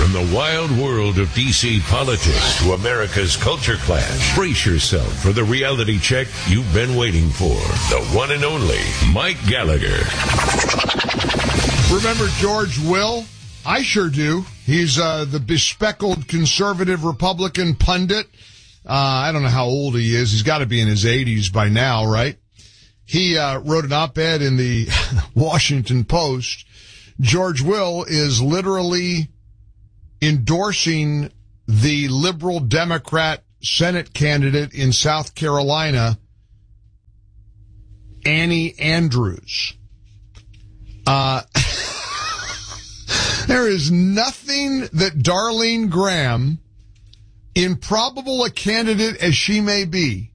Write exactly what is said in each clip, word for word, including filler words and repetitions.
From the wild world of D C politics to America's culture clash, brace yourself for the reality check you've been waiting for. The one and only Mike Gallagher. Remember George Will? I sure do. He's uh, the bespectacled conservative Republican pundit. Uh, I don't know how old he is. He's got to be in his eighties by now, right? He uh, wrote an op-ed in the Washington Post. George Will is literally endorsing the liberal Democrat Senate candidate in South Carolina, Annie Andrews. Uh, there is nothing that Darlene Graham, improbable a candidate as she may be,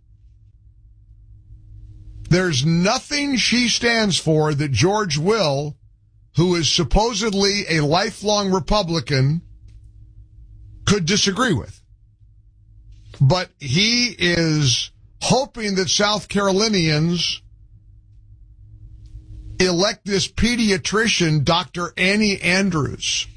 there's nothing she stands for that George Will, who is supposedly a lifelong Republican, could disagree with. But he is hoping that South Carolinians elect this pediatrician, Doctor Annie Andrews.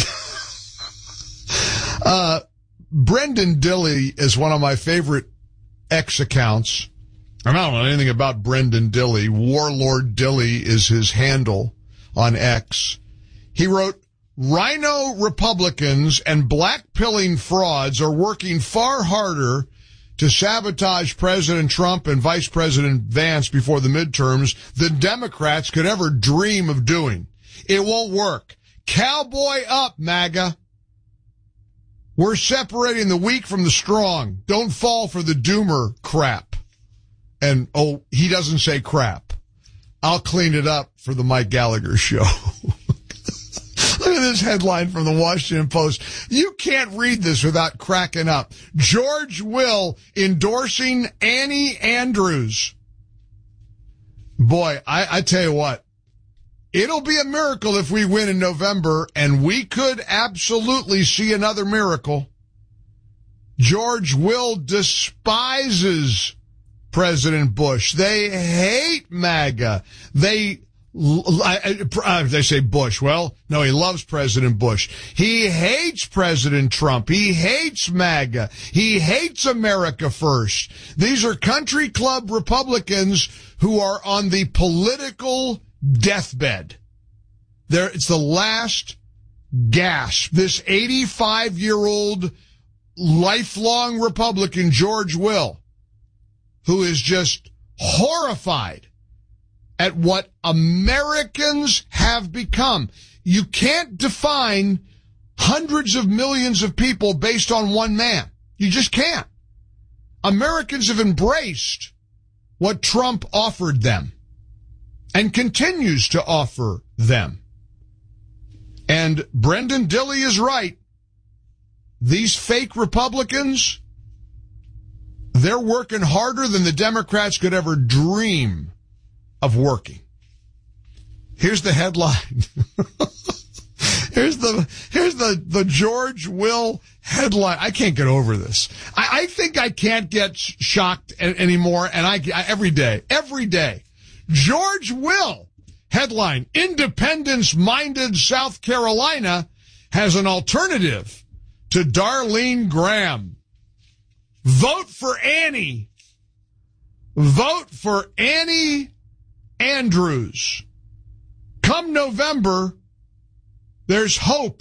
uh, Brendan Dilley is one of my favorite X accounts. And I don't know anything about Brendan Dilley. Warlord Dilley is his handle on X. He wrote, Rhino Republicans and black-pilling frauds are working far harder to sabotage President Trump and Vice President Vance before the midterms than Democrats could ever dream of doing. It won't work. Cowboy up, MAGA. We're separating the weak from the strong. Don't fall for the doomer crap. And, oh, he doesn't say crap. I'll clean it up for the Mike Gallagher show. Look at this headline from the Washington Post. You can't read this without cracking up. George Will endorsing Annie Andrews. Boy, I, I tell you what, it'll be a miracle if we win in November, and we could absolutely see another miracle. George Will despises President Bush. They hate MAGA. They I, I, they say Bush. Well, no, he loves President Bush. He hates President Trump. He hates MAGA. He hates America First. These are country club Republicans who are on the political deathbed. There, it's the last gasp. This eighty-five-year-old lifelong Republican, George Will, who is just horrified at what Americans have become. You can't define hundreds of millions of people based on one man. You just can't. Americans have embraced what Trump offered them and continues to offer them. And Brendan Dilley is right. These fake Republicans, they're working harder than the Democrats could ever dream of working. Here's the headline. here's the here's the, the George Will headline. I can't get over this. I, I think I can't get shocked a- anymore, and I, I every day, every day. George Will headline: Independence-minded South Carolina has an alternative to Darlene Graham. Vote for Annie. Vote for Annie Andrews. Come November, there's hope.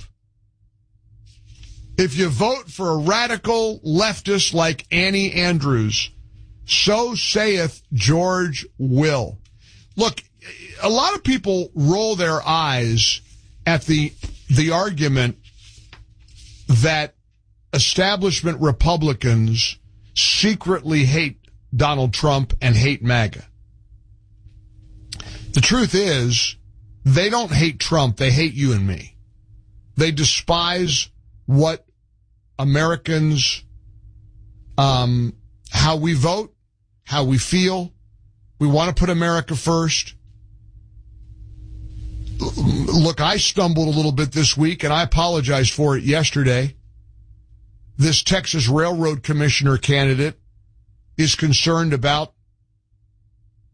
If you vote for a radical leftist like Annie Andrews, so saith George Will. Look, a lot of people roll their eyes at the the argument that establishment Republicans secretly hate Donald Trump and hate MAGA. The truth is, they don't hate Trump, they hate you and me. They despise what Americans, um, how we vote, how we feel. We want to put America first. Look, I stumbled a little bit this week, and I apologized for it yesterday. This Texas Railroad Commissioner candidate is concerned about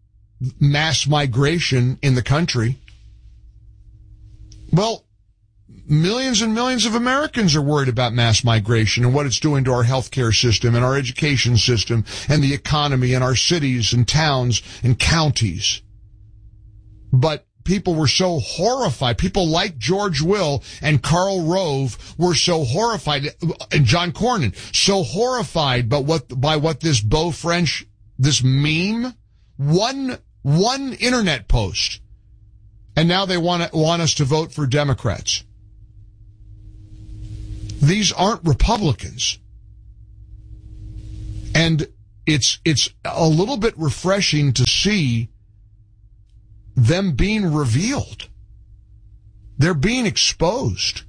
mass migration in the country. Well, millions and millions of Americans are worried about mass migration and what it's doing to our healthcare system and our education system and the economy and our cities and towns and counties. But people were so horrified. People like George Will and Karl Rove were so horrified, and John Cornyn, so horrified by what, by what this Beau French, this meme, one, one internet post. And now they want to, want us to vote for Democrats. These aren't Republicans. And it's, it's a little bit refreshing to see them being revealed. They're being exposed.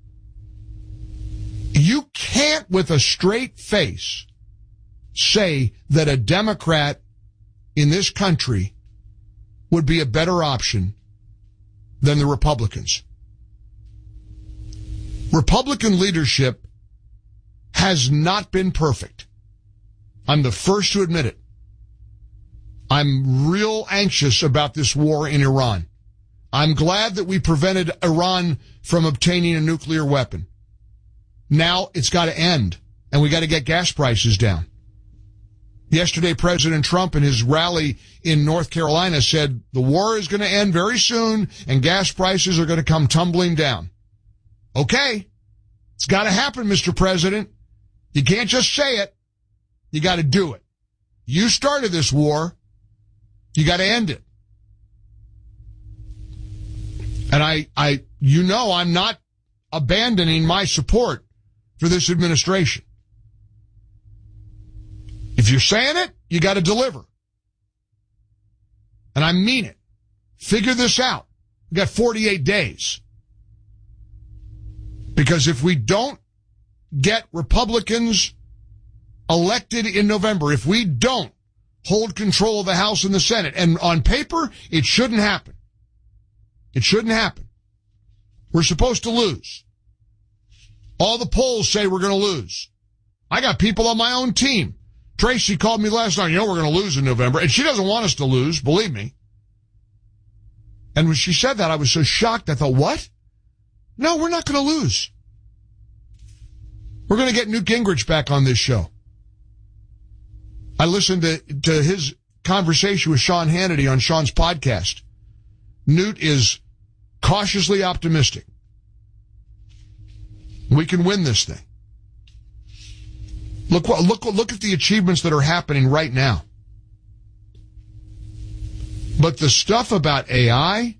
You can't, with a straight face, say that a Democrat in this country would be a better option than the Republicans. Republican leadership has not been perfect. I'm the first to admit it. I'm real anxious about this war in Iran. I'm glad that we prevented Iran from obtaining a nuclear weapon. Now it's got to end, and we got to get gas prices down. Yesterday, President Trump in his rally in North Carolina said the war is going to end very soon and gas prices are going to come tumbling down. Okay, it's got to happen, Mister President. You can't just say it. You got to do it. You started this war. You got to end it. And I, I, you know, I'm not abandoning my support for this administration. If you're saying it, you got to deliver. And I mean it. Figure this out. We got forty-eight days. Because if we don't get Republicans elected in November, if we don't hold control of the House and the Senate, and on paper, it shouldn't happen. It shouldn't happen. We're supposed to lose. All the polls say we're going to lose. I got people on my own team. Tracy called me last night, you know we're going to lose in November, and she doesn't want us to lose, believe me. And when she said that, I was so shocked, I thought, what? No, we're not going to lose. We're going to get Newt Gingrich back on this show. I listened to, to his conversation with Sean Hannity on Sean's podcast. Newt is cautiously optimistic. We can win this thing. Look, look, look at the achievements that are happening right now. But the stuff about A I,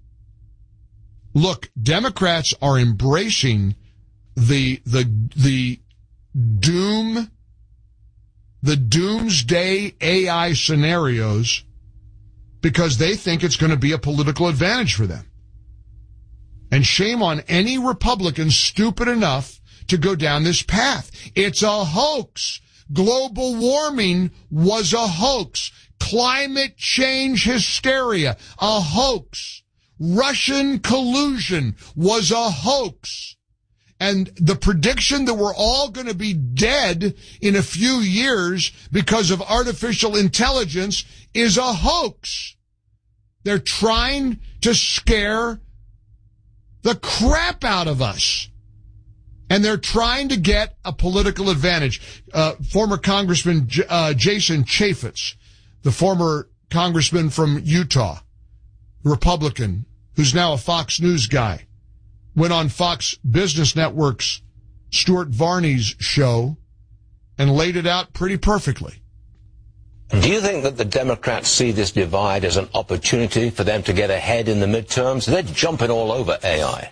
look, Democrats are embracing the, the, the doom, the doomsday A I scenarios because they think it's going to be a political advantage for them. And shame on any Republican stupid enough to go down this path. It's a hoax. Global warming was a hoax. Climate change hysteria, a hoax. Russian collusion was a hoax. And the prediction that we're all going to be dead in a few years because of artificial intelligence is a hoax. They're trying to scare the crap out of us. And they're trying to get a political advantage. Uh, former Congressman J- uh, Jason Chaffetz, the former congressman from Utah, Republican, who's now a Fox News guy, went on Fox Business Network's Stuart Varney's show and laid it out pretty perfectly. Do you think that the Democrats see this divide as an opportunity for them to get ahead in the midterms? They're jumping all over A I.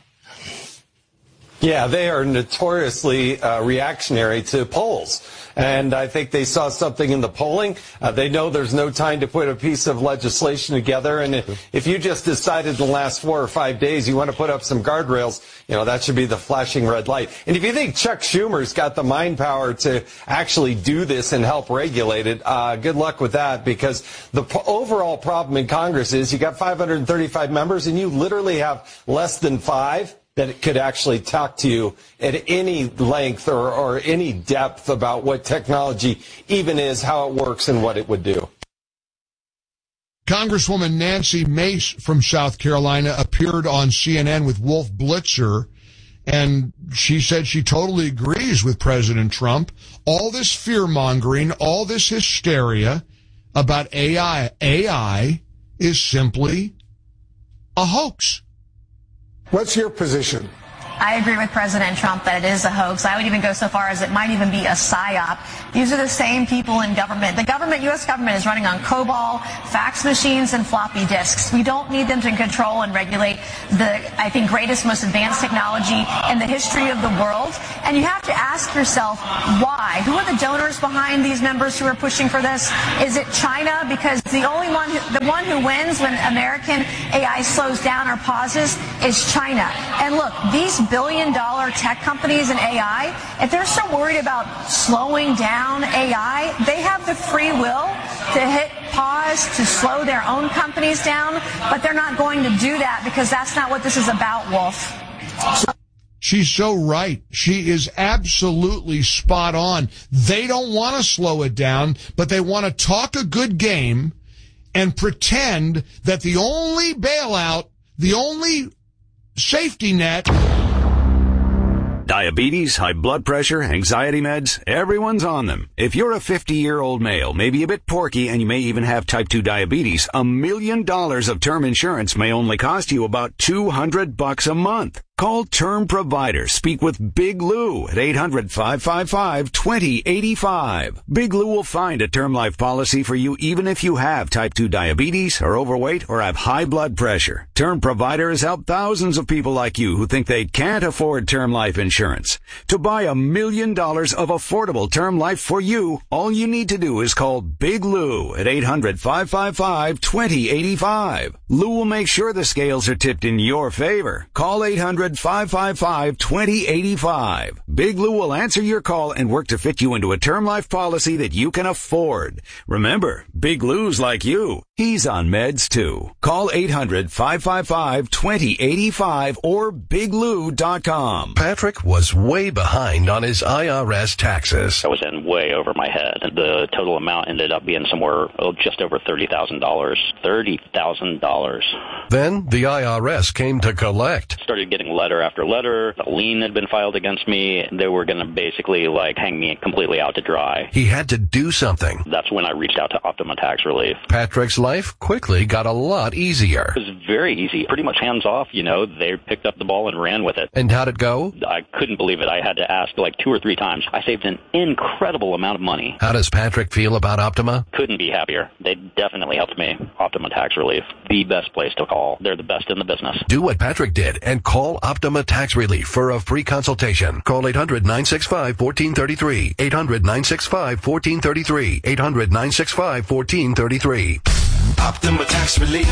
Yeah, they are notoriously uh, reactionary to polls. And I think they saw something in the polling. Uh, they know there's no time to put a piece of legislation together. And if, if you just decided in the last four or five days you want to put up some guardrails, you know, that should be the flashing red light. And if you think Chuck Schumer's got the mind power to actually do this and help regulate it, uh, good luck with that, because the p- overall problem in Congress is you got five hundred thirty-five members and you literally have less than five that could actually talk to you at any length or, or any depth about what technology even is, how it works, and what it would do. Congresswoman Nancy Mace from South Carolina appeared on C N N with Wolf Blitzer And she said she totally agrees with President Trump. All this fear-mongering, all this hysteria about A I, A I is simply a hoax. What's your position? I agree with President Trump that it is a hoax. I would even go so far as it might even be a psyop. These are the same people in government. The government, U S government, is running on COBOL, fax machines, and floppy disks. We don't need them to control and regulate the, I think, greatest, most advanced technology in the history of the world. And you have to ask yourself, why? Who are the donors behind these members who are pushing for this? Is it China? Because the only one, who, the one who wins when American A I slows down or pauses is China. And look, these billion dollar tech companies in A I, if they're so worried about slowing down A I, they have the free will to hit pause, to slow their own companies down, but they're not going to do that because that's not what this is about, Wolf. She's so right. She is absolutely spot on. They don't want to slow it down, but they want to talk a good game and pretend that the only bailout, the only safety net. Diabetes, high blood pressure, anxiety meds, everyone's on them. If you're a fifty-year-old male, maybe a bit porky, and you may even have type two diabetes, a million dollars of term insurance may only cost you about two hundred bucks a month. Call Term Provider. Speak with Big Lou at eight hundred, five five five, two zero eight five. Big Lou will find a term life policy for you even if you have type two diabetes, are overweight, or have high blood pressure. Term Provider has helped thousands of people like you who think they can't afford term life insurance. To buy a million dollars of affordable term life for you, all you need to do is call Big Lou at eight hundred, five five five, two zero eight five. Lou will make sure the scales are tipped in your favor. Call eight hundred, five five five, two zero eight five. Big Lou will answer your call and work to fit you into a term life policy that you can afford. Remember, Big Lou's like you. He's on meds too. Call eight hundred, five five five, two zero eight five or big lou dot com. Patrick was way behind on his I R S taxes. I was in way over my head. The total amount ended up being somewhere oh, just over thirty thousand dollars. thirty thousand dollars. Then the I R S came to collect. Started getting letter after letter. A lien had been filed against me. They were going to basically like hang me completely out to dry. He had to do something. That's when I reached out to Optima Tax Relief. Patrick's life quickly got a lot easier. It was very easy. Pretty much hands off, you know. They picked up the ball and ran with it. And how'd it go? I couldn't believe it. I had to ask like two or three times. I saved an incredible amount of money. How does Patrick feel about Optima? Couldn't be happier. They definitely helped me. Optima Tax Relief. The best place to call. They're the best in the business. Do what Patrick did and call Optima Tax Relief for a free consultation. Call eight hundred, nine six five, one four three three. eight hundred, nine six five, one four three three. eight hundred, nine six five, one four three three. Optima Tax Relief.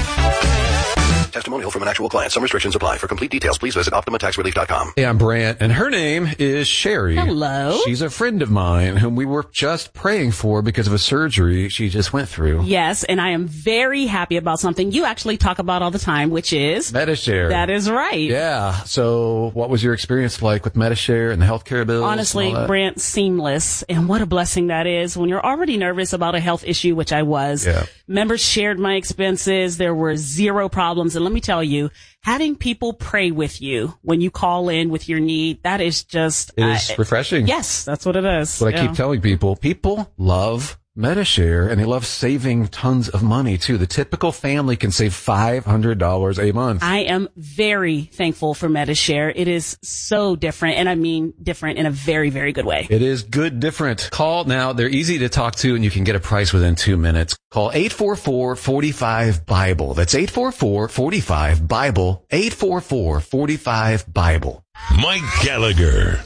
Testimonial from an actual client. Some restrictions apply. For complete details, please visit optima tax relief dot com. Hey, I'm Brant, and her name is Sherry. Hello. She's a friend of mine whom we were just praying for because of a surgery she just went through. Yes, and I am very happy about something you actually talk about all the time, which is Medi-Share. That is right. Yeah. So what was your experience like with Medi-Share and the healthcare bills? Honestly, Brant, seamless. And what a blessing that is when you're already nervous about a health issue, which I was. Yeah. Members shared my expenses. There were zero problems. And let me tell you, having people pray with you when you call in with your need, that is just... It is uh, refreshing. Yes, that's what it is. What yeah. I keep telling people, people love Medi-Share, and they love saving tons of money, too. The typical family can save five hundred dollars a month. I am very thankful for Medi-Share. It is so different, and I mean different in a very, very good way. It is good different. Call now. They're easy to talk to, and you can get a price within two minutes. Call eight four four, four five, BIBLE. That's eight four four, four five, BIBLE. eight four four, four five, BIBLE. Mike Gallagher.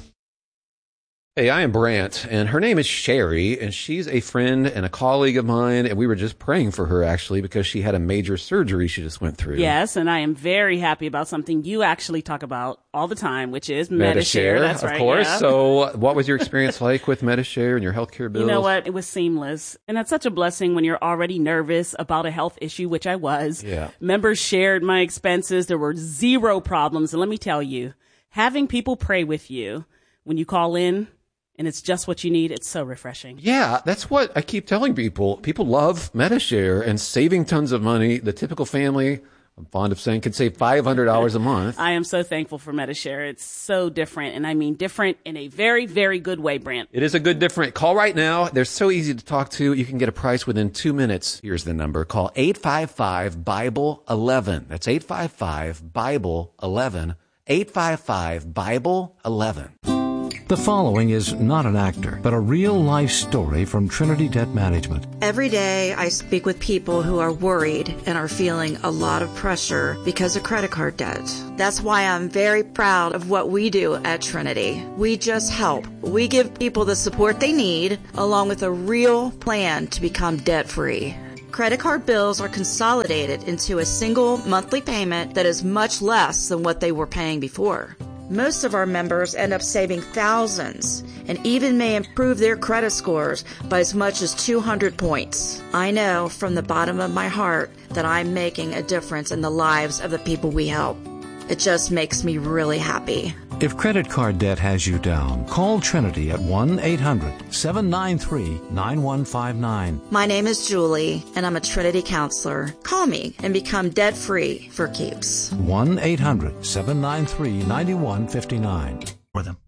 Hey, I am Brant, and her name is Sherry, and she's a friend and a colleague of mine, and we were just praying for her, actually, because she had a major surgery she just went through. Yes, and I am very happy about something you actually talk about all the time, which is Medi-Share. That's of right, course. Yeah. So what was your experience like with Medi-Share and your healthcare bills? You know what? It was seamless, and that's such a blessing when you're already nervous about a health issue, which I was. Yeah. Members shared my expenses. There were zero problems, and let me tell you, having people pray with you when you call in, and it's just what you need. It's so refreshing. Yeah, that's what I keep telling people. People love Medi-Share and saving tons of money. The typical family I'm fond of saying, could save five hundred dollars a month. I am so thankful for Medi-Share. It's so different, and I mean different in a very, very good way, Brent. It is a good different. Call right now. They're so easy to talk to. You can get a price within two minutes. Here's the number. Call eight five five, Bible eleven. That's eight five five, Bible eleven. eight five five, Bible eleven. The following is not an actor, but a real-life story from Trinity Debt Management. Every day I speak with people who are worried and are feeling a lot of pressure because of credit card debt. That's why I'm very proud of what we do at Trinity. We just help. We give people the support they need, along with a real plan to become debt-free. Credit card bills are consolidated into a single monthly payment that is much less than what they were paying before. Most of our members end up saving thousands and even may improve their credit scores by as much as two hundred points. I know from the bottom of my heart that I'm making a difference in the lives of the people we help. It just makes me really happy. If credit card debt has you down, call Trinity at one eight hundred, seven nine three, nine one five nine. My name is Julie, and I'm a Trinity counselor. Call me and become debt-free for keeps. one eight hundred, seven nine three, nine one five nine. For them.